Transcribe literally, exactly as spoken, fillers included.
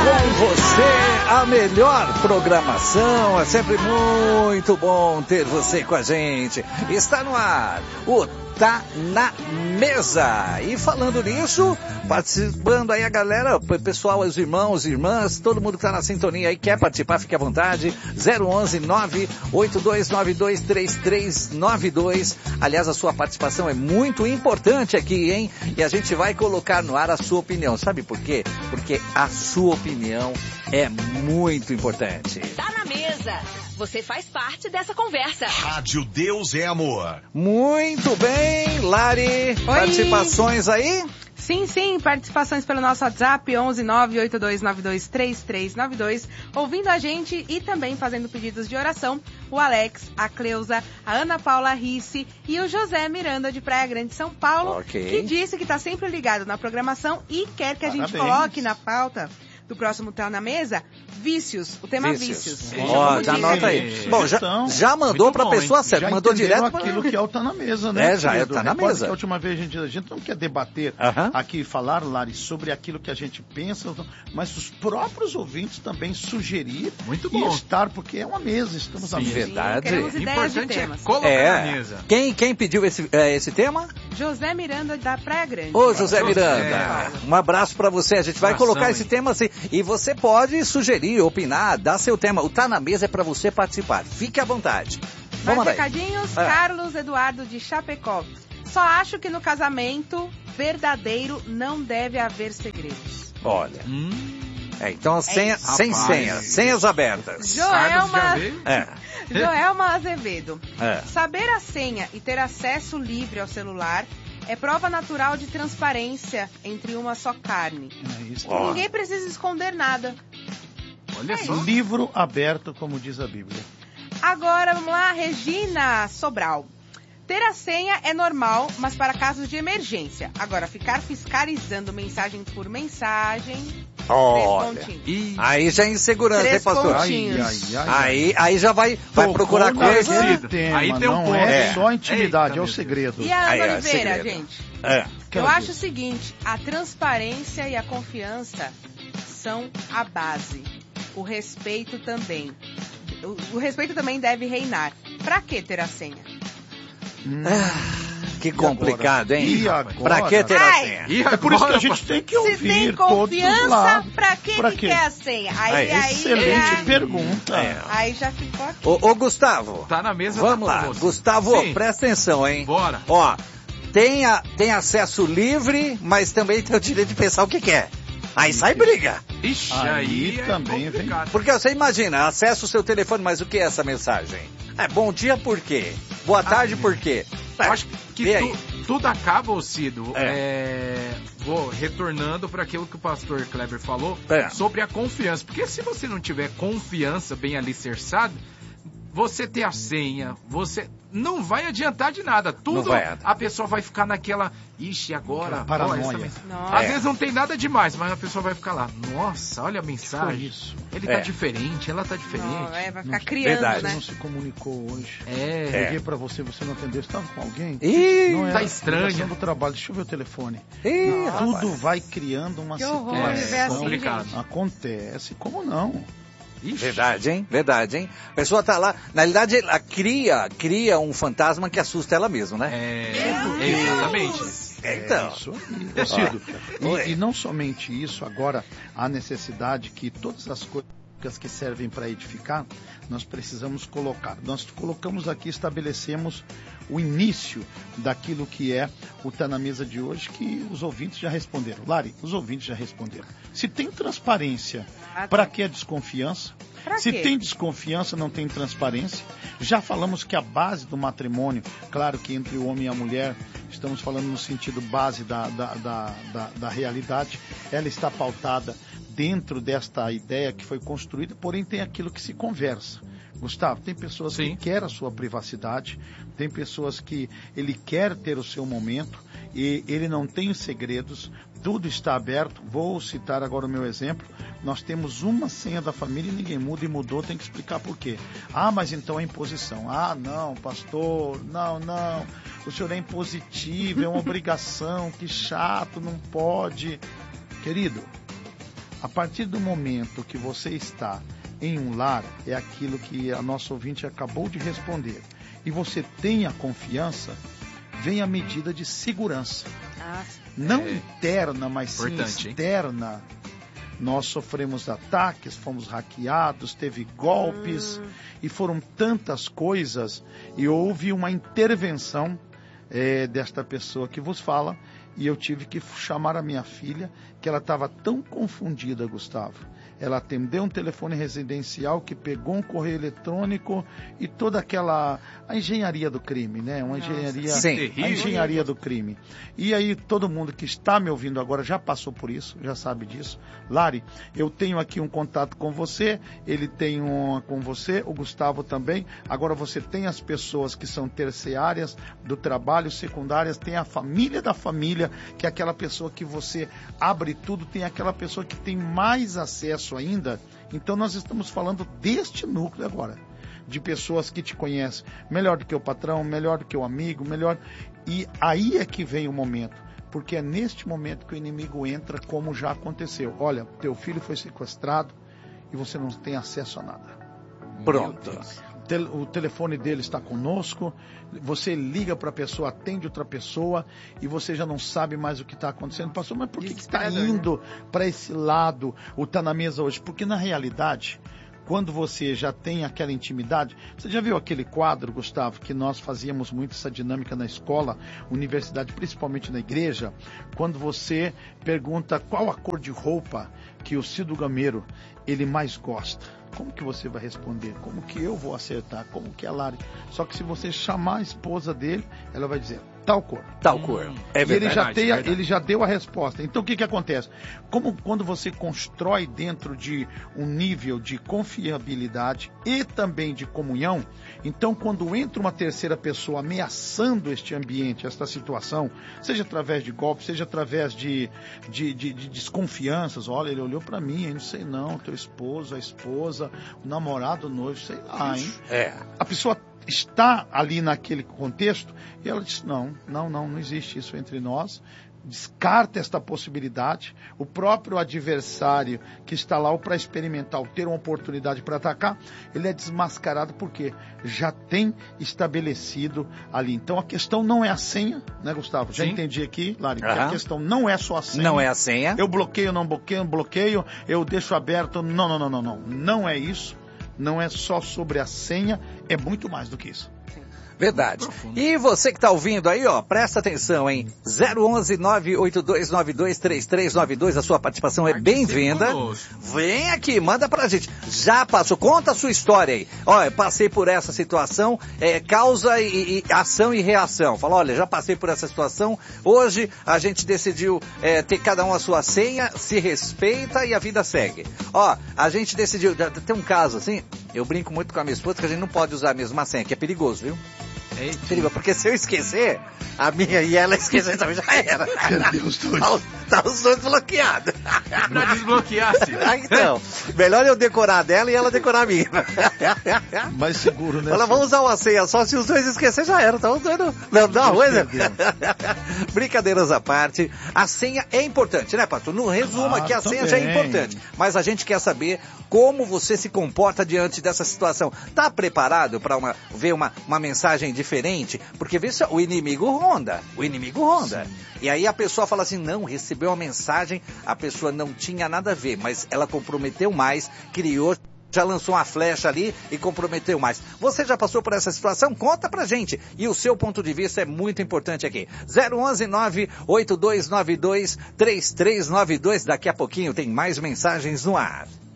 Com você, a melhor programação. É sempre muito bom ter você com a gente. Está no ar o Tá na Mesa. E falando nisso, participando aí a galera, o pessoal, os irmãos, irmãs, todo mundo que está na sintonia aí, quer participar, fique à vontade. zero onze nove oito dois nove dois três três nove dois. Aliás, a sua participação é muito importante aqui, hein? E a gente vai colocar no ar a sua opinião. Sabe por quê? Porque a sua opinião é muito importante. Tá na Mesa. Você faz parte dessa conversa. Rádio Deus é Amor. Muito bem, Lari. Oi. Participações aí? Sim, sim, participações pelo nosso WhatsApp, onze nove oito dois nove dois três três nove dois, ouvindo a gente e também fazendo pedidos de oração, o Alex, a Cleusa, a Ana Paula Risse e o José Miranda de Praia Grande, São Paulo, okay. que disse que está sempre ligado na programação e quer que a Parabéns. gente coloque na pauta do próximo Tá na Mesa, vícios, o tema vícios. vícios. Ó, já anota aí. Bom, já, já mandou para a pessoa certa, mandou direto para aquilo que é o Tá na Mesa, né? É, já é Tá na Mesa. Que a última vez a gente, a gente não quer debater uh-huh. aqui, falar, Lari, sobre aquilo que a gente pensa, mas os próprios ouvintes também sugerir Muito bom. e estar, porque é uma mesa, estamos à mesa. Verdade. Sim, importante é colocar é. na mesa. Quem, quem pediu esse, é, esse tema? José Miranda da Praia Grande. Ô, José Miranda, é. um abraço para você. A gente vai Ação, colocar esse hein? tema assim. E você pode sugerir, opinar, dar seu tema. O Tá na Mesa é para você participar. Fique à vontade. Mais recadinhos, é. Carlos Eduardo de Chapecó. Só acho que no casamento verdadeiro não deve haver segredos. Olha. Hum. É, então, senha, é sem senha, senhas abertas. Joelma, é. Joelma Azevedo. É. Saber a senha e ter acesso livre ao celular é prova natural de transparência entre uma só carne. É isso. Oh. Ninguém precisa esconder nada. Olha é só. Isso. Livro aberto, como diz a Bíblia. Agora, vamos lá, Regina Sobral. Ter a senha é normal, mas para casos de emergência. Agora, ficar fiscalizando mensagem por mensagem... Olha, aí já é insegurança, hein, pastor? Ai, ai, ai, aí, aí já vai, vai procurar coisa. Tema, aí tem um não ponto. é, é só intimidade, Eita, é o segredo. E a Ana aí, Oliveira, é gente? É. Eu acho o seguinte, a transparência e a confiança são a base. O respeito também. O, o respeito também deve reinar. Pra que ter a senha? Hum. Ah. Que complicado, hein? E agora? Pra que ter a senha? E é por isso que a gente tem que ouvir. Se tem todos confiança, pra que, pra que quê? quer a senha? Aí, Aí, aí excelente já, pergunta. É. aí já ficou aqui. Ô, ô Gustavo. Tá na mesa. Vamos tá lá. você. Gustavo, Sim. presta atenção, hein? Bora. Ó, tem, a, tem acesso livre, mas também tem o direito de pensar o que quer. Aí sai briga. Ixi, Aí aí, é também vem. Porque você imagina, acessa o seu telefone, mas o que é essa mensagem? É bom dia por quê? Boa tarde Ah, por quê? Eu acho que E aí? tu, tudo acaba, ô Cido, É. é, vou retornando para aquilo que o pastor Kleber falou É. sobre a confiança. Porque se você não tiver confiança bem alicerçada, você ter a senha, você não vai adiantar de nada. Tudo vai. a pessoa vai ficar naquela, ixi, agora... Paranoia. ó, essa mens- Nossa. Às É. vezes não tem nada demais, mas a pessoa vai ficar lá, nossa, olha a Foi mensagem. isso. Ele É. tá diferente, ela tá diferente. Não, é, vai ficar Não- criando, Verdade. Você né? não se comunicou hoje. É, É. Liguei pra você, você não atendeu. Você estava com alguém? Ih, não tá era estranho. ligação do trabalho. Deixa eu ver o telefone. Ih, Tudo rapaz. vai criando uma Que horror, É, viver assim, complicado. gente. Acontece, como não? Ixi. Verdade, hein? Verdade, hein? A pessoa tá lá, na realidade, ela cria, cria um fantasma que assusta ela mesma, né? É, exatamente. Então. É isso aí. Ô, Cido, Oi. e, e não somente isso, agora a necessidade que todas as coisas que servem para edificar, nós precisamos colocar. Nós colocamos aqui, estabelecemos o início daquilo que é o Tá na Mesa de hoje, que os ouvintes já responderam. Lari, os ouvintes já responderam. Se tem transparência, Ah, para tá. que a desconfiança? Pra Se quê? tem desconfiança, não tem transparência. Já falamos que a base do matrimônio, claro que entre o homem e a mulher, estamos falando no sentido base da, da, da, da, da realidade, ela está pautada dentro desta ideia que foi construída, porém tem aquilo que se conversa. Gustavo, tem pessoas Sim. que querem a sua privacidade, tem pessoas que ele quer ter o seu momento e ele não tem os segredos, tudo está aberto. Vou citar agora o meu exemplo. Nós temos uma senha da família e ninguém muda, e mudou, tem que explicar por quê. Ah, mas então é imposição. Ah, não, pastor, não, não. O senhor é impositivo, é uma obrigação, que chato, não pode. Querido, A partir do momento que você está em um lar, é aquilo que a nossa ouvinte acabou de responder, e você tem a confiança, vem a medida de segurança. Ah, Não É. interna, mas sim Importante, hein? externa. Nós sofremos ataques, fomos hackeados, teve golpes, e foram tantas coisas, e houve uma intervenção é, desta pessoa que vos fala, e eu tive que chamar a minha filha, que ela estava tão confundida, Gustavo. Ela atendeu um telefone residencial que pegou um correio eletrônico e toda aquela a engenharia do crime, né? Uma Nossa. engenharia, Sim. a engenharia do crime. E aí todo mundo que está me ouvindo agora já passou por isso, já sabe disso. Lari, eu tenho aqui um contato com você, ele tem um com você, o Gustavo também. Agora você tem as pessoas que são terciárias do trabalho, secundárias, tem a família da família, que é aquela pessoa que você abre tudo, tem aquela pessoa que tem mais acesso ainda. Então nós estamos falando deste núcleo agora, de pessoas que te conhecem melhor do que o patrão, melhor do que o amigo, melhor, e aí é que vem o momento, porque é neste momento que o inimigo entra, como já aconteceu. Olha, teu filho foi sequestrado e você não tem acesso a nada. Pronto. O telefone dele está conosco, você liga para a pessoa, atende outra pessoa e você já não sabe mais o que está acontecendo. Pastor, mas por que está indo para esse lado, o Tá na Mesa hoje? Porque na realidade, quando você já tem aquela intimidade, você já viu aquele quadro, Gustavo, que nós fazíamos muito essa dinâmica na escola, universidade, principalmente na igreja, quando você pergunta qual a cor de roupa que o Cido Gameiro ele mais gosta. Como que você vai responder? Como que eu vou acertar? Como que é a Lari? Só que se você chamar a esposa dele, ela vai dizer tal cor. Tal cor. É E ele verdade. já, tem a- verdade. ele já deu a resposta. Então o que, que acontece? Como quando você constrói dentro de um nível de confiabilidade e também de comunhão, então quando entra uma terceira pessoa ameaçando este ambiente, esta situação, seja através de golpes, seja através de, de, de, de desconfianças, olha, ele olhou para mim, eu não sei não, teu esposo, a esposa, o namorado, o noivo, sei lá, hein? É. A pessoa está ali naquele contexto e ela diz, não, não, não, não existe isso entre nós, descarta esta possibilidade. O próprio adversário que está lá para experimentar, ou ter uma oportunidade para atacar, ele é desmascarado porque já tem estabelecido ali. Então a questão não é a senha, né, Gustavo? Já Sim. entendi aqui, Lari, que Aham. a questão não é só a senha. Não é a senha. Eu bloqueio, não bloqueio, bloqueio, eu deixo aberto. Não, não, não, não, não. Não é isso. Não é só sobre a senha, é muito mais do que isso. Verdade. Profundo. E você que tá ouvindo aí, ó, presta atenção, hein? zero onze nove oito dois nove dois três três nove dois, a sua participação é bem-vinda. conosco. Vem aqui, manda pra gente. Já passou, conta a sua história aí. Olha, passei por essa situação, é, causa e, e ação e reação. Fala, olha, já passei por essa situação, hoje a gente decidiu é, ter cada um a sua senha, se respeita e a vida segue. Ó, a gente decidiu, tem um caso assim, eu brinco muito com a minha esposa que a gente não pode usar a mesma senha, que é perigoso, viu? Eita. Perigo, porque se eu esquecer, a minha e ela esquecer também já era. Perdeu os dois. Tá, os- tá os dois bloqueados. Pra desbloquear-se. Ah, então, melhor eu decorar dela e ela decorar a minha. Mais seguro, né? Ela vai usar uma senha só, se os dois esquecer já era, tá os dois no, não, não, coisa. Brincadeiras à parte, a senha é importante, né, Pato? No resumo Ah, aqui, a senha também. já é importante, mas a gente quer saber como você se comporta diante dessa situação. Tá preparado para uma, ver uma, uma mensagem diferente? Porque vê só, o inimigo ronda, o inimigo ronda. Sim. E aí a pessoa fala assim, não, recebeu uma mensagem, a pessoa não tinha nada a ver, mas ela comprometeu mais, criou, já lançou uma flecha ali e comprometeu mais. Você já passou por essa situação? Conta pra gente. E o seu ponto de vista é muito importante aqui. zero onze nove oito dois nove dois três três nove dois. Daqui a pouquinho tem mais mensagens no ar.